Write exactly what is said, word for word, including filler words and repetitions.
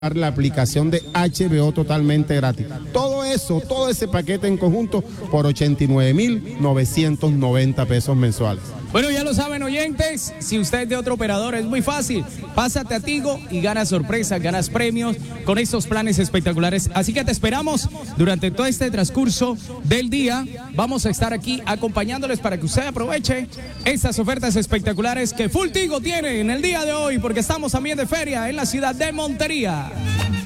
la aplicación de H B O totalmente gratis. Todo eso, todo ese paquete en conjunto por ochenta y nueve mil novecientos noventa pesos mensuales. Bueno, ya lo saben, oyentes, si usted es de otro operador es muy fácil, pásate a Tigo y ganas sorpresas, ganas premios con estos planes espectaculares. Así que te esperamos durante todo este transcurso del día. Vamos a estar aquí acompañándoles para que usted aproveche estas ofertas espectaculares que Full Tigo tiene en el día de hoy, porque estamos también de feria en la ciudad de Montería.